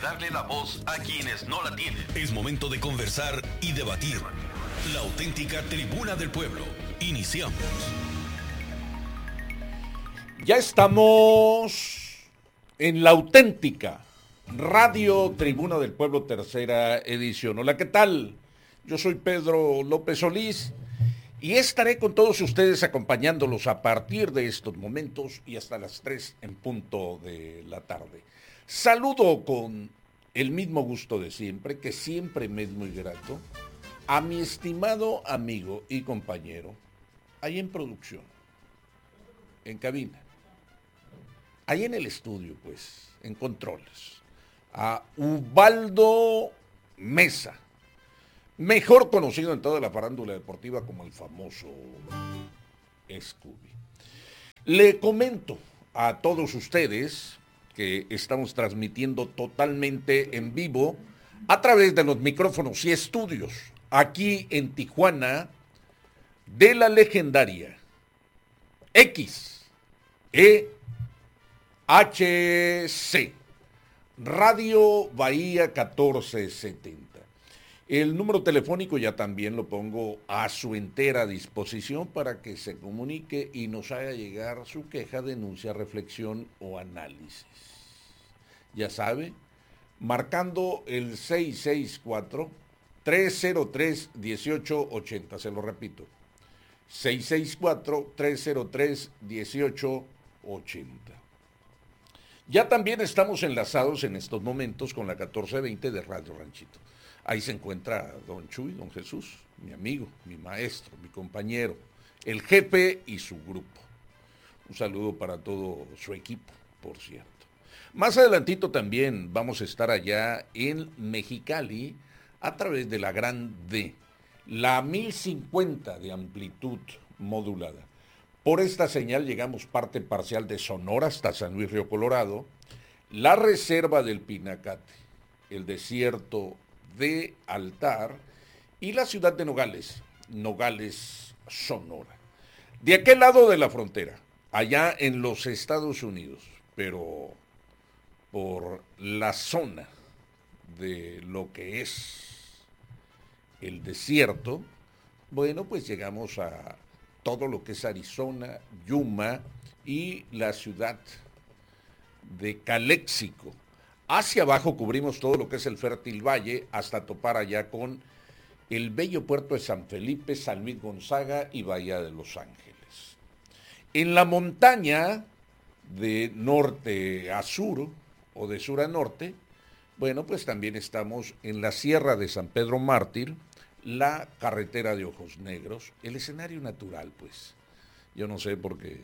darle la voz a quienes no la tienen. Es momento de conversar y debatir. La auténtica Tribuna del Pueblo. Iniciamos. Ya estamos en la auténtica Radio Tribuna del Pueblo, tercera edición. Hola, ¿qué tal? Yo soy Pedro López Solís y estaré con todos ustedes acompañándolos a partir de estos momentos y hasta las 3 en punto de la tarde. Saludo con el mismo gusto de siempre, que siempre me es muy grato, a mi estimado amigo y compañero, ahí en producción, en cabina, ahí en el estudio, pues, en controles, a Ubaldo Mesa, mejor conocido en toda la farándula deportiva como el famoso Scooby. Le comento a todos ustedes que estamos transmitiendo totalmente en vivo a través de los micrófonos y estudios aquí en Tijuana de la legendaria XEHC Radio Bahía 1470. El número telefónico ya también lo pongo a su entera disposición para que se comunique y nos haga llegar su queja, denuncia, reflexión o análisis. Ya sabe, marcando el 664-303-1880, se lo repito, 664-303-1880. Ya también estamos enlazados en estos momentos con la 1420 de Radio Ranchito. Ahí se encuentra don Chuy, don Jesús, mi amigo, mi maestro, mi compañero, el jefe y su grupo. Un saludo para todo su equipo, por cierto. Más adelantito también vamos a estar allá en Mexicali a través de la Gran D, la 1050 de amplitud modulada. Por esta señal llegamos parte parcial de Sonora hasta San Luis Río Colorado, la Reserva del Pinacate, el desierto de Altar y la ciudad de Nogales, Nogales, Sonora. De aquel lado de la frontera, allá en los Estados Unidos, pero por la zona de lo que es el desierto, bueno, pues llegamos a todo lo que es Arizona, Yuma y la ciudad de Caléxico. Hacia abajo cubrimos todo lo que es el fértil valle hasta topar allá con el bello puerto de San Felipe, San Luis Gonzaga y Bahía de Los Ángeles. En la montaña de norte a sur o de sur a norte, bueno, pues también estamos en la Sierra de San Pedro Mártir, la carretera de Ojos Negros, el escenario natural, pues. Yo no sé por qué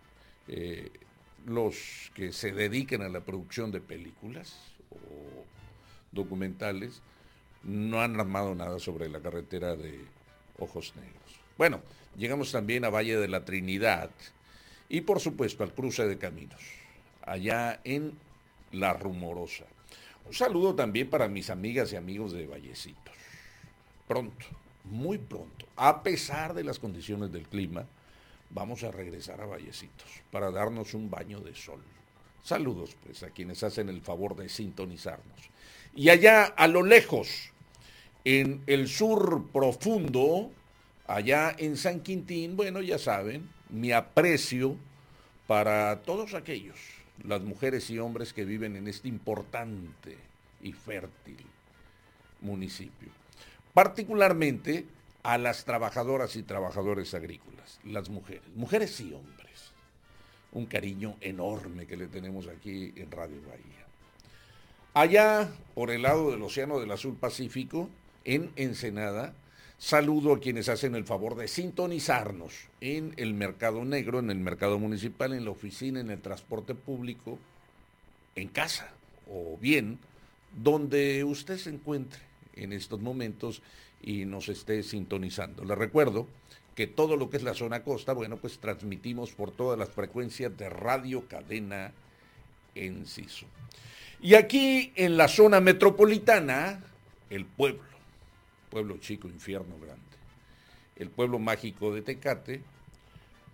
los que se dediquen a la producción de películas o documentales no han armado nada sobre la carretera de Ojos Negros. Bueno, llegamos también a Valle de la Trinidad y por supuesto al cruce de caminos, allá en La Rumorosa. Un saludo también para mis amigas y amigos de Vallecitos. Pronto, muy pronto, a pesar de las condiciones del clima, vamos a regresar a Vallecitos para darnos un baño de sol. Saludos, pues, a quienes hacen el favor de sintonizarnos. Y allá a lo lejos, en el sur profundo, allá en San Quintín, bueno, ya saben, mi aprecio para todos aquellos, las mujeres y hombres que viven en este importante y fértil municipio. Particularmente a las trabajadoras y trabajadores agrícolas, las mujeres y hombres. Un cariño enorme que le tenemos aquí en Radio Bahía. Allá, por el lado del Océano del Azul Pacífico, en Ensenada, saludo a quienes hacen el favor de sintonizarnos en el Mercado Negro, en el Mercado Municipal, en la oficina, en el transporte público, en casa o bien donde usted se encuentre en estos momentos y nos esté sintonizando. Les recuerdo que todo lo que es la zona costa, bueno, pues transmitimos por todas las frecuencias de Radio Cadena Enciso. Y aquí en la zona metropolitana, el pueblo chico, infierno grande, el pueblo mágico de Tecate,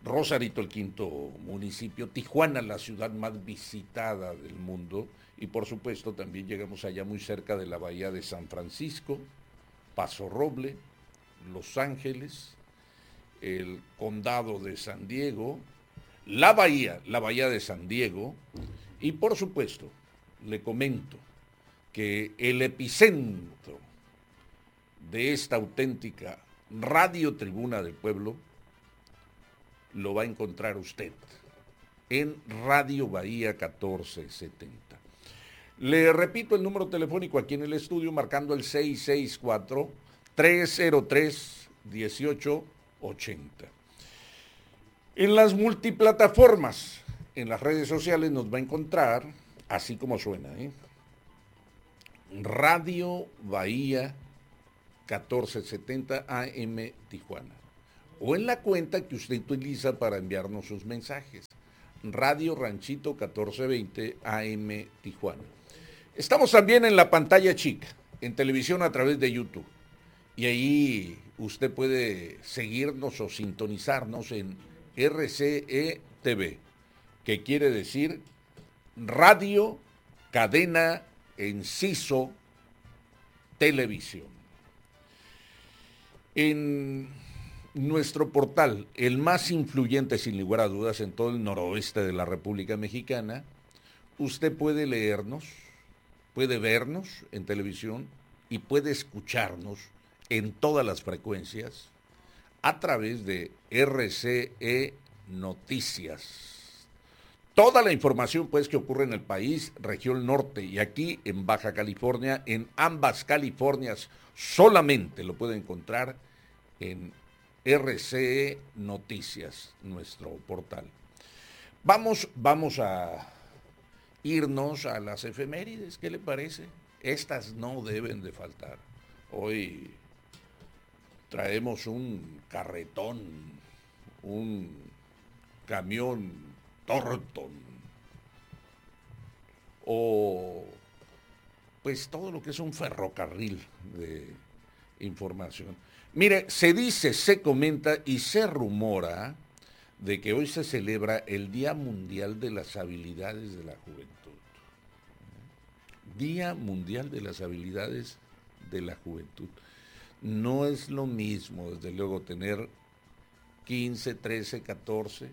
Rosarito, el quinto municipio, Tijuana, la ciudad más visitada del mundo, y por supuesto también llegamos allá muy cerca de la bahía de San Francisco, Paso Roble, Los Ángeles, el condado de San Diego, la bahía de San Diego, y por supuesto, le comento que el epicentro de esta auténtica Radio Tribuna del Pueblo lo va a encontrar usted en Radio Bahía 1470. Le repito el número telefónico aquí en el estudio, marcando el 664-303-1880. En las multiplataformas, en las redes sociales nos va a encontrar, así como suena, Radio Bahía 1470 AM Tijuana, o en la cuenta que usted utiliza para enviarnos sus mensajes, Radio Ranchito 1420 AM Tijuana. Estamos también en la pantalla chica, en televisión a través de YouTube, y ahí usted puede seguirnos o sintonizarnos en RCE TV, que quiere decir Radio Cadena Enciso Televisión. En nuestro portal, el más influyente sin lugar a dudas en todo el noroeste de la República Mexicana, usted puede leernos, puede vernos en televisión y puede escucharnos en todas las frecuencias a través de RCE Noticias. Toda la información pues que ocurre en el país, región norte y aquí en Baja California, en ambas Californias, solamente lo puede encontrar en RCE Noticias, nuestro portal. Vamos a irnos a las efemérides, ¿qué le parece? Estas no deben de faltar. Hoy traemos un carretón, un camión Thornton, o pues todo lo que es un ferrocarril de información. Mire, se dice, se comenta y se rumora de que hoy se celebra el Día Mundial de las Habilidades de la Juventud. Día Mundial de las Habilidades de la Juventud. No es lo mismo, desde luego, tener 15, 13, 14,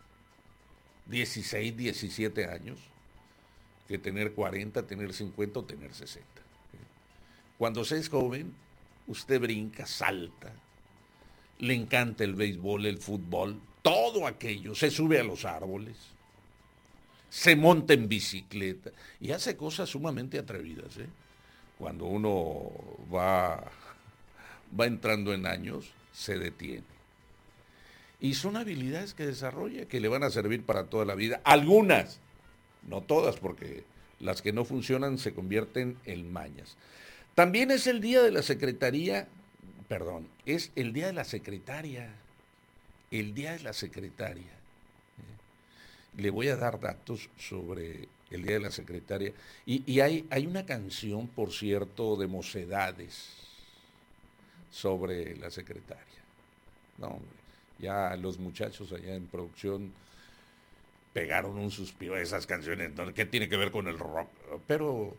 16, 17 años, que tener 40, tener 50 o tener 60. Cuando se es joven, usted brinca, salta, le encanta el béisbol, el fútbol, todo aquello, se sube a los árboles, se monta en bicicleta y hace cosas sumamente atrevidas. Cuando uno va entrando en años, se detiene. Y son habilidades que desarrolla, que le van a servir para toda la vida. Algunas, no todas, porque las que no funcionan se convierten en mañas. También es el día de la secretaría, es el día de la secretaria. El día de la secretaria. Le voy a dar datos sobre el día de la secretaria. Y hay una canción, por cierto, de Mocedades sobre la secretaria. No, hombre, ya los muchachos allá en producción pegaron un suspiro a esas canciones. ¿Qué tiene que ver con el rock? Pero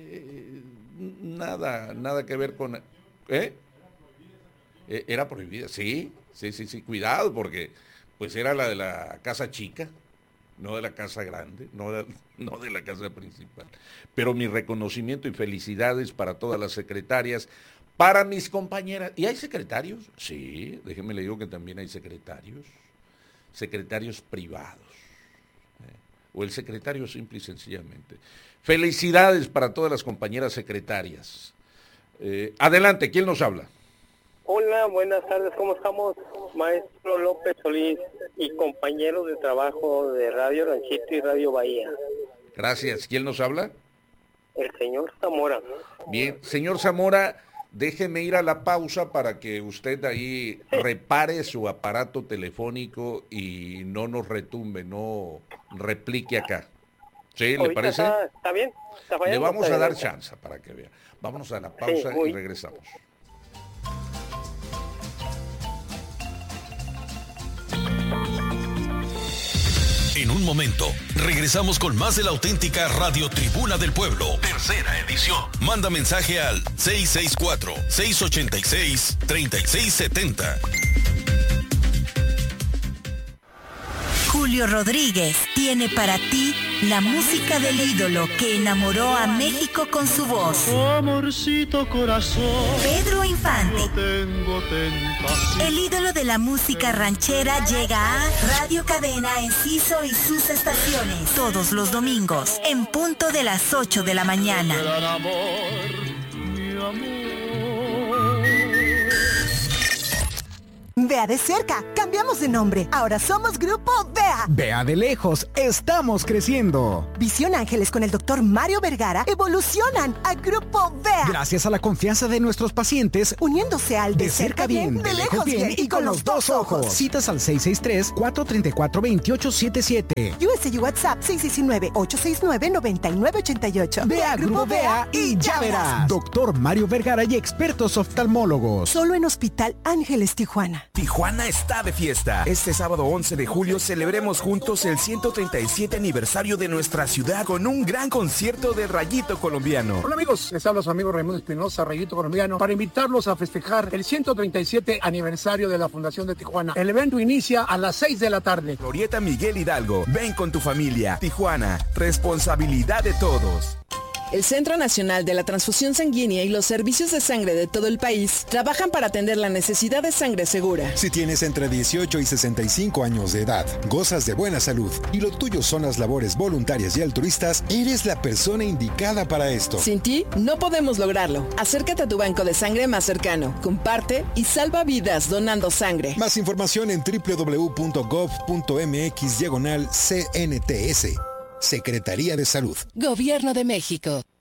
nada que ver con... Era prohibida, sí, cuidado, porque pues era la de la casa chica, no de la casa grande, no de la casa principal. Pero mi reconocimiento y felicidades para todas las secretarias, para mis compañeras. ¿Y hay secretarios? Sí, déjeme le digo que también hay secretarios privados, o el secretario simple y sencillamente. Felicidades para todas las compañeras secretarias. Adelante, ¿quién nos habla? Hola, buenas tardes, ¿cómo estamos? Maestro López Solís y compañeros de trabajo de Radio Ranchito y Radio Bahía. Gracias, ¿quién nos habla? El señor Zamora. Bien, señor Zamora, déjeme ir a la pausa para que usted ahí repare su aparato telefónico y no nos retumbe, no replique acá. ¿Sí, le parece? Está bien. Le vamos a dar chance para que vea. Vámonos a la pausa y regresamos. En un momento, regresamos con más de la auténtica Radio Tribuna del Pueblo. Tercera edición. Manda mensaje al 664-686-3670. Julio Rodríguez tiene para ti la música del ídolo que enamoró a México con su voz. Amorcito corazón, Pedro Infante. no tengo tentación. El ídolo de la música ranchera llega a Radio Cadena Enciso y sus estaciones. Todos los domingos, en punto de las 8 de la mañana. Gran amor, mi amor. Vea de cerca, cambiamos de nombre. Ahora somos Grupo Vea. Vea de lejos, estamos creciendo. Visión Ángeles con el doctor Mario Vergara evolucionan a Grupo Vea. Gracias a la confianza de nuestros pacientes, Uniéndose al de cerca bien, de lejos bien y con los dos ojos. Citas al 663-434-2877. USA y WhatsApp 619-869-9988. Vea Grupo Vea y ya verás. Doctor Mario Vergara y expertos oftalmólogos. Solo en Hospital Ángeles Tijuana. Tijuana está de fiesta. Este sábado 11 de julio celebremos juntos el 137 aniversario de nuestra ciudad con un gran concierto de Rayito Colombiano. Hola amigos, les habla su amigo Raimundo Espinosa, Rayito Colombiano, para invitarlos a festejar el 137 aniversario de la Fundación de Tijuana. El evento inicia a las 6 de la tarde. Glorieta Miguel Hidalgo, ven con tu familia. Tijuana, responsabilidad de todos. El Centro Nacional de la Transfusión Sanguínea y los servicios de sangre de todo el país trabajan para atender la necesidad de sangre segura. Si tienes entre 18 y 65 años de edad, gozas de buena salud y lo tuyo son las labores voluntarias y altruistas, eres la persona indicada para esto. Sin ti, no podemos lograrlo. Acércate a tu banco de sangre más cercano, comparte y salva vidas donando sangre. Más información en www.gov.mx/CNTS. Secretaría de Salud. Gobierno de México.